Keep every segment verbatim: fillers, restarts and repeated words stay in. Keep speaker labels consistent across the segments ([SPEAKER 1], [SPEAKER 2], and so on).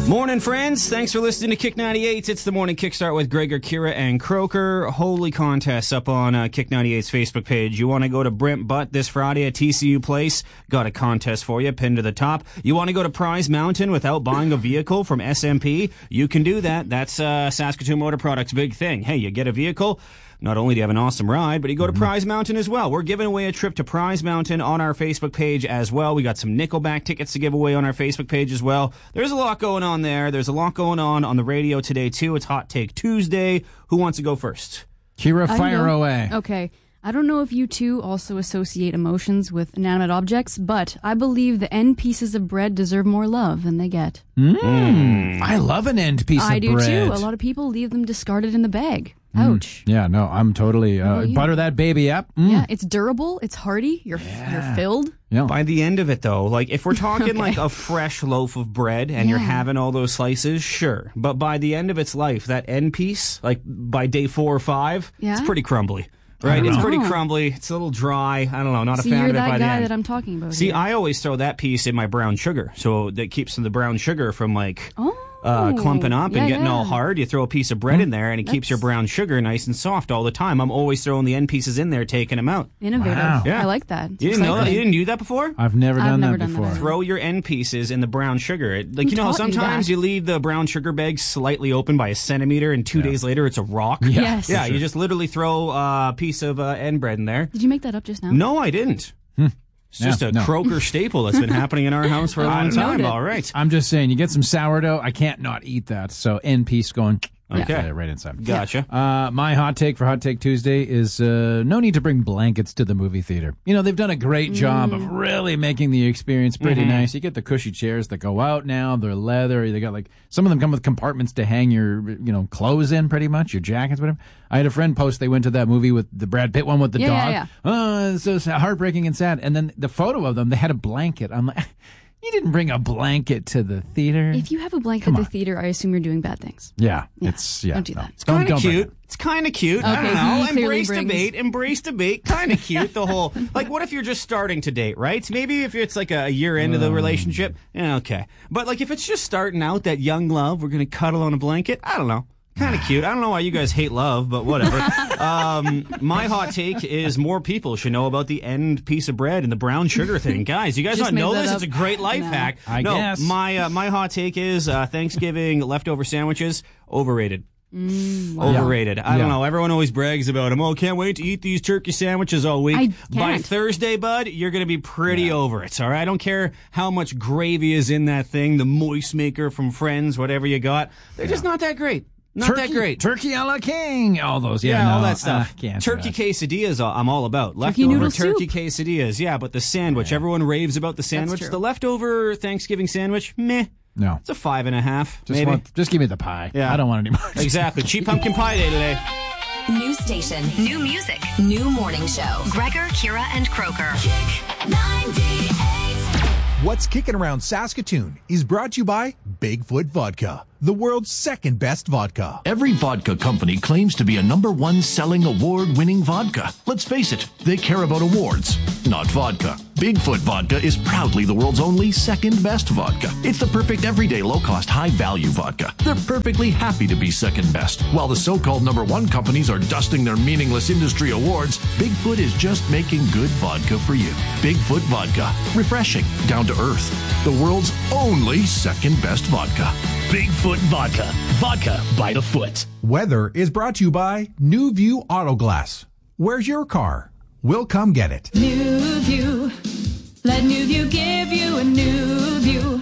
[SPEAKER 1] Morning, friends. Thanks for listening to Kick ninety-eight. It's the Morning Kickstart with Gregor, Kira, and Croker. Holy contests up on uh, Kick ninety-eight's Facebook page. You want to go to Brent Butt this Friday at T C U Place? Got a contest for you, pinned to the top. You want to go to Prize Mountain without buying a vehicle from S M P? You can do that. That's uh, Saskatoon Motor Products' big thing. Hey, you get a vehicle. Not only do you have an awesome ride, but you go to Prize Mountain as well. We're giving away a trip to Prize Mountain on our Facebook page as well. We got some Nickelback tickets to give away on our Facebook page as well. There's a lot going on there. There's a lot going on on the radio today, too. It's Hot Take Tuesday. Who wants to go first?
[SPEAKER 2] Kira, fire away.
[SPEAKER 3] Okay. I don't know if you two also associate emotions with inanimate objects, but I believe the end pieces of bread deserve more love than they get.
[SPEAKER 2] Mm. Mm. I love an end piece
[SPEAKER 3] I
[SPEAKER 2] of
[SPEAKER 3] do
[SPEAKER 2] bread.
[SPEAKER 3] too. A lot of people leave them discarded in the bag. Ouch.
[SPEAKER 2] Mm. Yeah, no, I'm totally uh, butter that baby up. Mm.
[SPEAKER 3] Yeah, it's durable, it's hearty, you're yeah. you're filled.
[SPEAKER 2] Yeah.
[SPEAKER 1] By the end of it, though, like if we're talking okay. like a fresh loaf of bread and yeah. you're having all those slices, sure. But by the end of its life, that end piece, like by day four or five, yeah. it's pretty crumbly. Right, it's pretty crumbly. It's a little dry. I don't know. Not
[SPEAKER 3] See,
[SPEAKER 1] a fan
[SPEAKER 3] you're
[SPEAKER 1] of it
[SPEAKER 3] that
[SPEAKER 1] by the
[SPEAKER 3] guy
[SPEAKER 1] end.
[SPEAKER 3] that I'm talking about.
[SPEAKER 1] See,
[SPEAKER 3] here.
[SPEAKER 1] I always throw that piece in my brown sugar, so that keeps the brown sugar from like
[SPEAKER 3] oh,
[SPEAKER 1] uh, clumping up
[SPEAKER 3] yeah,
[SPEAKER 1] and getting
[SPEAKER 3] yeah.
[SPEAKER 1] all hard. You throw a piece of bread
[SPEAKER 2] mm.
[SPEAKER 1] in there, and it
[SPEAKER 3] That's...
[SPEAKER 1] keeps your brown sugar nice and soft all the time. I'm always throwing the end pieces in there, taking them out.
[SPEAKER 3] Innovative.
[SPEAKER 2] Wow.
[SPEAKER 1] Yeah.
[SPEAKER 3] I like that. It's
[SPEAKER 1] you didn't
[SPEAKER 3] exciting.
[SPEAKER 1] know that? You didn't do that before?
[SPEAKER 2] I've never done
[SPEAKER 3] I've
[SPEAKER 2] that
[SPEAKER 3] never done
[SPEAKER 2] before.
[SPEAKER 3] that.
[SPEAKER 1] Throw your end pieces in the brown sugar. It, like
[SPEAKER 3] Who
[SPEAKER 1] you know,
[SPEAKER 3] taught you
[SPEAKER 1] sometimes
[SPEAKER 3] that?
[SPEAKER 1] you leave the brown sugar bag slightly open by a centimeter, and two
[SPEAKER 2] Yeah.
[SPEAKER 1] days later it's a rock.
[SPEAKER 2] Yeah.
[SPEAKER 3] Yes.
[SPEAKER 1] Yeah,
[SPEAKER 2] Sure.
[SPEAKER 1] you just literally throw a piece of uh, end bread in there.
[SPEAKER 3] Did you make that up just now?
[SPEAKER 1] No, I didn't.
[SPEAKER 2] Hmm.
[SPEAKER 1] It's just
[SPEAKER 2] Yeah,
[SPEAKER 1] a
[SPEAKER 2] no.
[SPEAKER 1] Croker staple that's been happening in our house for a long time. All right.
[SPEAKER 2] I'm just saying, you get some sourdough, I can't not eat that. So end piece going
[SPEAKER 1] Okay.
[SPEAKER 2] right inside.
[SPEAKER 1] Gotcha.
[SPEAKER 2] Uh, my hot take for Hot Take Tuesday is uh, no need to bring blankets to the movie theater. You know, they've done a great job
[SPEAKER 3] Mm.
[SPEAKER 2] of really making the experience pretty
[SPEAKER 1] Mm-hmm.
[SPEAKER 2] nice. You get the cushy chairs that go out now. They're leather. They got like, some of them come with compartments to hang your, you know, clothes in pretty much, your jackets, whatever. I had a friend post, they went to that movie with the Brad Pitt one with the
[SPEAKER 3] Yeah,
[SPEAKER 2] dog.
[SPEAKER 3] yeah,
[SPEAKER 2] Oh, it's so sad, heartbreaking and sad. And then the photo of them, they had a blanket. I'm like, you didn't bring a blanket to the theater.
[SPEAKER 3] If you have a blanket
[SPEAKER 2] Come
[SPEAKER 3] at the
[SPEAKER 2] on.
[SPEAKER 3] theater, I assume you're doing bad things.
[SPEAKER 2] Yeah,
[SPEAKER 3] Yeah.
[SPEAKER 2] it's, yeah.
[SPEAKER 3] Don't do
[SPEAKER 2] no.
[SPEAKER 3] that.
[SPEAKER 1] It's kind of
[SPEAKER 2] Don't bring
[SPEAKER 1] cute.
[SPEAKER 2] it.
[SPEAKER 1] It's kind of cute. I
[SPEAKER 3] Okay,
[SPEAKER 1] don't know.
[SPEAKER 3] he clearly
[SPEAKER 1] Embrace
[SPEAKER 3] brings-
[SPEAKER 1] debate. Embrace debate. Kind of cute. The whole like, what if you're just starting to date, right? Maybe if it's like a year into the relationship, yeah, okay. But like if it's just starting out, that young love, we're gonna cuddle on a blanket. I don't know. Kind of cute. I don't know why you guys hate love, but whatever. um, my hot take is more people should know about the end piece of bread and the brown sugar thing. Guys, you guys
[SPEAKER 3] Just
[SPEAKER 1] not
[SPEAKER 3] made
[SPEAKER 1] know
[SPEAKER 3] that
[SPEAKER 1] this?
[SPEAKER 3] up.
[SPEAKER 1] It's a great life
[SPEAKER 3] No.
[SPEAKER 1] hack.
[SPEAKER 2] I
[SPEAKER 1] no,
[SPEAKER 2] guess.
[SPEAKER 1] my uh, my hot take is uh, Thanksgiving leftover sandwiches overrated.
[SPEAKER 3] Mm, wow.
[SPEAKER 1] Overrated. I don't
[SPEAKER 2] Yeah.
[SPEAKER 1] know. Everyone always brags about them. Oh, can't wait to eat these turkey sandwiches all week.
[SPEAKER 3] I
[SPEAKER 1] By
[SPEAKER 3] can't.
[SPEAKER 1] Thursday, bud, you're going to be pretty over it. All right. I don't care how much gravy is in that thing, the moist maker from Friends, whatever you got. They're just not that great. Not
[SPEAKER 2] turkey,
[SPEAKER 1] that great.
[SPEAKER 2] Turkey a la king. All those. Yeah,
[SPEAKER 1] Yeah,
[SPEAKER 2] no,
[SPEAKER 1] all that stuff.
[SPEAKER 2] uh, can't do
[SPEAKER 1] turkey
[SPEAKER 2] that.
[SPEAKER 1] quesadillas, uh, I'm all about.
[SPEAKER 3] Turkey
[SPEAKER 1] Leftover
[SPEAKER 3] noodle
[SPEAKER 1] turkey
[SPEAKER 3] soup.
[SPEAKER 1] quesadillas. Yeah, but the sandwich, everyone raves about the sandwich.
[SPEAKER 3] true.
[SPEAKER 1] The leftover Thanksgiving sandwich, meh.
[SPEAKER 2] No.
[SPEAKER 1] It's a five and a half,
[SPEAKER 2] Just,
[SPEAKER 1] maybe.
[SPEAKER 2] want, just give me the pie.
[SPEAKER 1] Yeah.
[SPEAKER 2] I don't want any more.
[SPEAKER 1] Exactly. Cheap pumpkin pie day today.
[SPEAKER 4] New station, new music, new morning show. Gregor, Kira, and Croker. Kick ninety-eight.
[SPEAKER 5] What's Kicking Around Saskatoon is brought to you by Bigfoot Vodka, the world's second best vodka.
[SPEAKER 6] Every vodka company claims to be a number one selling award-winning vodka. Let's face it, they care about awards, not vodka. Bigfoot Vodka is proudly the world's only second best vodka. It's the perfect everyday low-cost, high-value vodka. They're perfectly happy to be second best. While the so-called number one companies are dusting their meaningless industry awards, Bigfoot is just making good vodka for you. Bigfoot Vodka. Refreshing, down to earth. The world's only second best vodka.
[SPEAKER 7] Bigfoot Vodka. Vodka by the foot.
[SPEAKER 5] Weather is brought to you by New View Auto Glass. Where's your car? We'll come get it.
[SPEAKER 8] New View. Let New View give you a new view.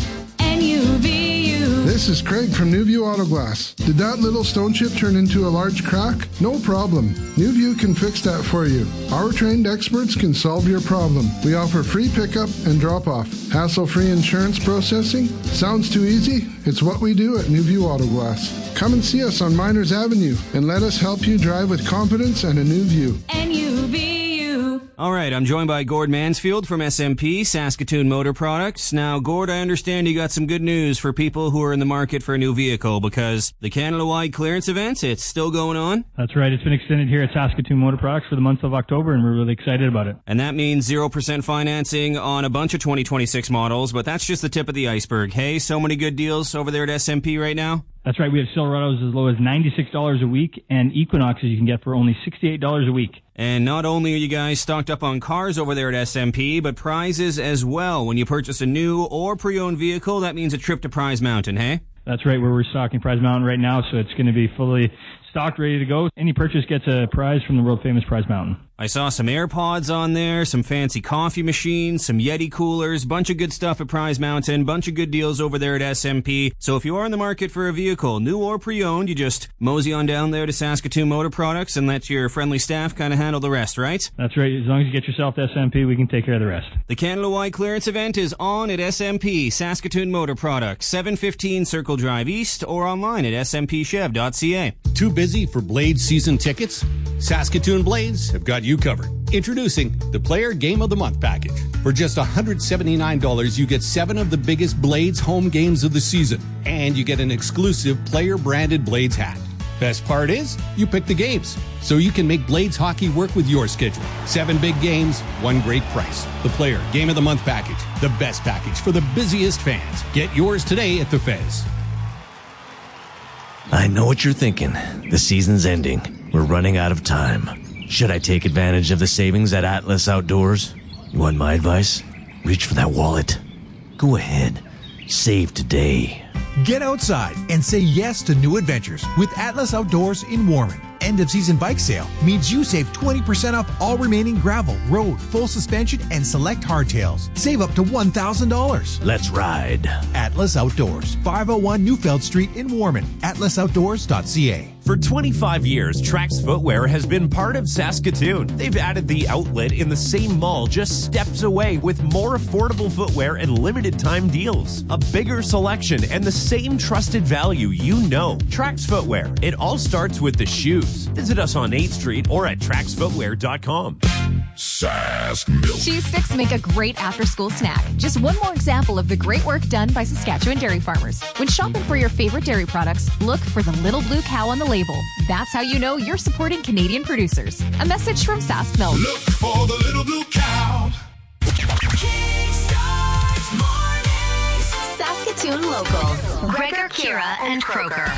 [SPEAKER 8] N U V U.
[SPEAKER 9] This is Craig from New View Auto Glass. Did that little stone chip turn into a large crack? No problem. New View can fix that for you. Our trained experts can solve your problem. We offer free pickup and drop-off. Hassle-free insurance processing? Sounds too easy? It's what we do at New View Auto Glass. Come and see us on Miners Avenue and let us help you drive with confidence and a new view.
[SPEAKER 8] N U V U.
[SPEAKER 1] All right, I'm joined by Gord Mansfield from S M P, Saskatoon Motor Products. Now, Gord, I understand you got some good news for people who are in the market for a new vehicle because the Canada-wide clearance event, it's still going on.
[SPEAKER 10] That's right. It's been extended here at Saskatoon Motor Products for the month of October, and we're really excited about it.
[SPEAKER 1] And that means zero percent financing on a bunch of twenty twenty-six models, but that's just the tip of the iceberg. Hey, so many good deals over there at S M P right now.
[SPEAKER 10] That's right. We have Silverados as low as ninety-six dollars a week, and Equinoxes you can get for only sixty-eight dollars a week.
[SPEAKER 1] And not only are you guys stocked up on cars over there at S M P, but prizes as well. When you purchase a new or pre-owned vehicle, that means a trip to Prize Mountain, hey?
[SPEAKER 10] That's right. We're restocking Prize Mountain right now, so it's going to be fully stocked, ready to go. Any purchase gets a prize from the world-famous Prize Mountain.
[SPEAKER 1] I saw some AirPods on there, some fancy coffee machines, some Yeti coolers, bunch of good stuff at Prize Mountain, bunch of good deals over there at S M P. So if you are in the market for a vehicle, new or pre-owned, you just mosey on down there to Saskatoon Motor Products and let your friendly staff kind of handle the rest, right?
[SPEAKER 10] That's right. As long as you get yourself to S M P, we can take care of the rest.
[SPEAKER 1] The Canada-wide clearance event is on at S M P, Saskatoon Motor Products, seven fifteen Circle Drive East, or online at s m p chev dot c a.
[SPEAKER 11] Too busy for Blades season tickets? Saskatoon Blades have got you covered. Introducing the Player Game of the Month package. For just one hundred seventy-nine dollars, you get seven of the biggest Blades home games of the season, and you get an exclusive player-branded Blades hat. Best part is, you pick the games, so you can make Blades hockey work with your schedule. Seven big games, one great price. The Player Game of the Month package, the best package for the busiest fans. Get yours today at the Fez.
[SPEAKER 12] I know what you're thinking. The season's ending. We're running out of time. Should I take advantage of the savings at Atlas Outdoors? You want my advice? Reach for that wallet. Go ahead. Save today.
[SPEAKER 5] Get outside and say yes to new adventures with Atlas Outdoors in Warman. End of season bike sale means you save twenty percent off all remaining gravel, road, full suspension, and select hardtails. Save up to one thousand dollars.
[SPEAKER 12] Let's ride.
[SPEAKER 5] Atlas Outdoors, five oh one Newfield Street in Warman. atlas outdoors dot c a.
[SPEAKER 13] For twenty-five years, Trax Footwear has been part of Saskatoon. They've added the outlet in the same mall just steps away with more affordable footwear and limited time deals. A bigger selection and the same trusted value you know. Trax Footwear. It all starts with the shoes. Visit us on eighth Street or at trax footwear dot com.
[SPEAKER 4] Sask Milk. Cheese sticks make a great after-school snack. Just one more example of the great work done by Saskatchewan dairy farmers. When shopping for your favorite dairy products, look for the little blue cow on the label. That's how you know you're supporting Canadian producers. A message from Sask Milk.
[SPEAKER 14] Look for the little blue cow.
[SPEAKER 4] Saskatoon Local. Gregor, Kira, and Croker.